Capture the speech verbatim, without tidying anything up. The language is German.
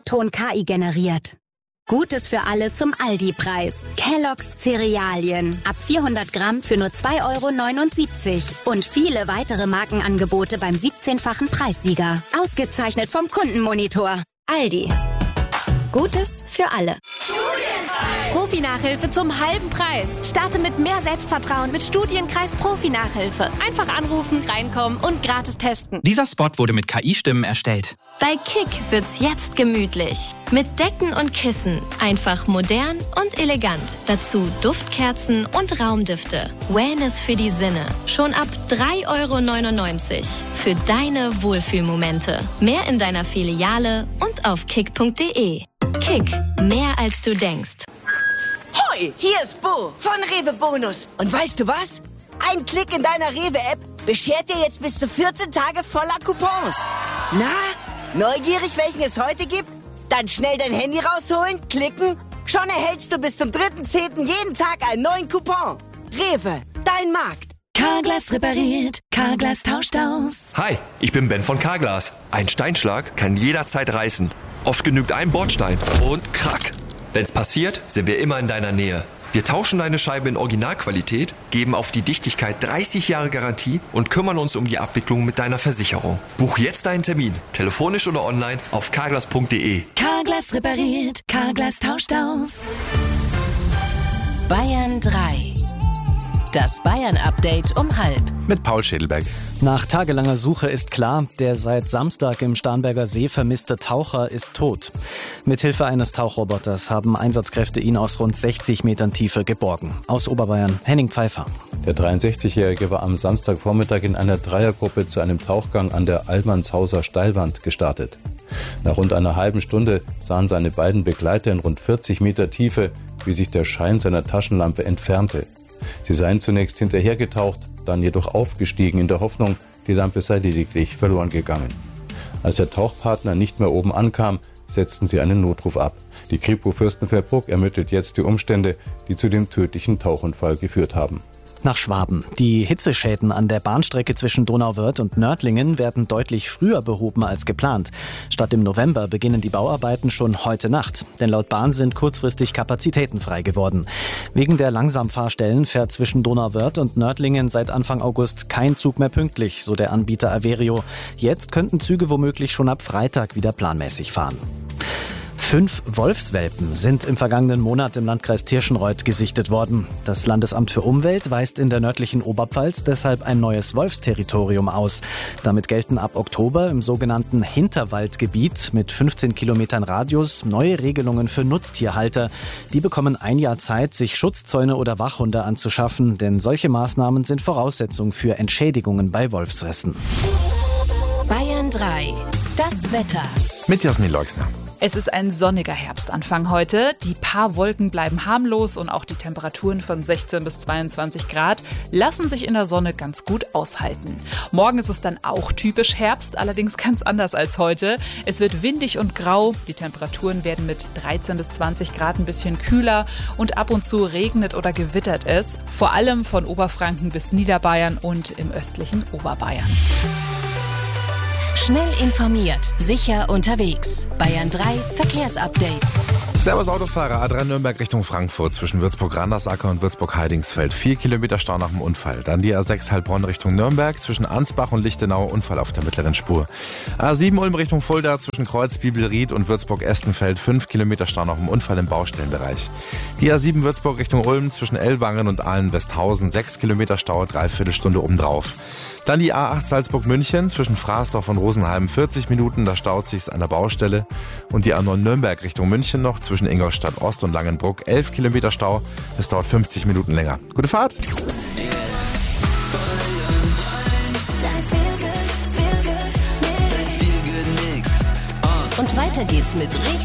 Ton K I generiert. Gutes für alle zum Aldi-Preis. Kellogg's Cerealien. Ab vierhundert Gramm für nur zwei Euro neunundsiebzig. Und viele weitere Markenangebote beim siebzehnfachen Preissieger. Ausgezeichnet vom Kundenmonitor. Aldi. Gutes für alle. Profi-Nachhilfe zum halben Preis. Starte mit mehr Selbstvertrauen mit Studienkreis Profi-Nachhilfe. Einfach anrufen, reinkommen und gratis testen. Dieser Spot wurde mit K I-Stimmen erstellt. Bei Kick wird's jetzt gemütlich. Mit Decken und Kissen. Einfach modern und elegant. Dazu Duftkerzen und Raumdüfte. Wellness für die Sinne. Schon ab drei Euro neunundneunzig. Für deine Wohlfühlmomente. Mehr in deiner Filiale und auf kick punkt de. Kick. Mehr als du denkst. Hoi, hier ist Bo von Rewe Bonus. Und weißt du was? Ein Klick in deiner Rewe-App beschert dir jetzt bis zu vierzehn Tage voller Coupons. Na, neugierig, welchen es heute gibt? Dann schnell dein Handy rausholen, klicken. Schon erhältst du bis zum dritten zehnten jeden Tag einen neuen Coupon. Rewe, dein Markt. Carglass repariert, Carglass tauscht aus. Hi, ich bin Ben von Carglass. Ein Steinschlag kann jederzeit reißen. Oft genügt ein Bordstein und krack. Wenn's passiert, sind wir immer in deiner Nähe. Wir tauschen deine Scheibe in Originalqualität, geben auf die Dichtigkeit dreißig Jahre Garantie und kümmern uns um die Abwicklung mit deiner Versicherung. Buch jetzt deinen Termin, telefonisch oder online auf carglass punkt de. Carglass repariert, Carglass tauscht aus. Bayern drei. Das Bayern-Update um halb. Mit Paul Schädelberg. Nach tagelanger Suche ist klar, der seit Samstag im Starnberger See vermisste Taucher ist tot. Mithilfe eines Tauchroboters haben Einsatzkräfte ihn aus rund sechzig Metern Tiefe geborgen. Aus Oberbayern, Henning Pfeiffer. Der dreiundsechzigjährige war am Samstagvormittag in einer Dreiergruppe zu einem Tauchgang an der Allmannshauser Steilwand gestartet. Nach rund einer halben Stunde sahen seine beiden Begleiter in rund vierzig Meter Tiefe, wie sich der Schein seiner Taschenlampe entfernte. Sie seien zunächst hinterhergetaucht, dann jedoch aufgestiegen in der Hoffnung, die Lampe sei lediglich verloren gegangen. Als der Tauchpartner nicht mehr oben ankam, setzten sie einen Notruf ab. Die Kripo Fürstenfeldbruck ermittelt jetzt die Umstände, die zu dem tödlichen Tauchunfall geführt haben. Nach Schwaben. Die Hitzeschäden an der Bahnstrecke zwischen Donauwörth und Nördlingen werden deutlich früher behoben als geplant. Statt im November beginnen die Bauarbeiten schon heute Nacht. Denn laut Bahn sind kurzfristig Kapazitäten frei geworden. Wegen der Langsamfahrstellen fährt zwischen Donauwörth und Nördlingen seit Anfang August kein Zug mehr pünktlich, so der Anbieter Averio. Jetzt könnten Züge womöglich schon ab Freitag wieder planmäßig fahren. Fünf Wolfswelpen sind im vergangenen Monat im Landkreis Tirschenreuth gesichtet worden. Das Landesamt für Umwelt weist in der nördlichen Oberpfalz deshalb ein neues Wolfsterritorium aus. Damit gelten ab Oktober im sogenannten Hinterwaldgebiet mit fünfzehn Kilometern Radius neue Regelungen für Nutztierhalter. Die bekommen ein Jahr Zeit, sich Schutzzäune oder Wachhunde anzuschaffen, denn solche Maßnahmen sind Voraussetzung für Entschädigungen bei Wolfsrissen. Bayern drei. Das Wetter. Mit Jasmin Leuxner. Es ist ein sonniger Herbstanfang heute. Die paar Wolken bleiben harmlos und auch die Temperaturen von sechzehn bis zweiundzwanzig Grad lassen sich in der Sonne ganz gut aushalten. Morgen ist es dann auch typisch Herbst, allerdings ganz anders als heute. Es wird windig und grau, die Temperaturen werden mit dreizehn bis zwanzig Grad ein bisschen kühler und ab und zu regnet oder gewittert es, vor allem von Oberfranken bis Niederbayern und im östlichen Oberbayern. Schnell informiert, sicher unterwegs. Bayern drei Verkehrsupdate. Servus Autofahrer, A drei Nürnberg Richtung Frankfurt zwischen Würzburg-Randersacker und Würzburg-Heidingsfeld. Vier Kilometer Stau nach dem Unfall. Dann die A sechs Heilbronn Richtung Nürnberg zwischen Ansbach und Lichtenau. Unfall auf der mittleren Spur. A sieben Ulm Richtung Fulda zwischen Kreuz, Bibelried und Würzburg-Estenfeld. Fünf Kilometer Stau nach dem Unfall im Baustellenbereich. Die A sieben Würzburg Richtung Ulm zwischen Ellwangen und Ahlen-Westhausen. Sechs Kilometer Stau, dreiviertel Stunde obendrauf. Dann die A acht Salzburg-München zwischen Fraßdorf und Rosenheim. vierzig Minuten, da staut sich's an der Baustelle. Und die A neun Nürnberg Richtung München noch zwischen Ingolstadt Ost und Langenbruck. elf Kilometer Stau, es dauert fünfzig Minuten länger. Gute Fahrt! Und weiter geht's mit richtig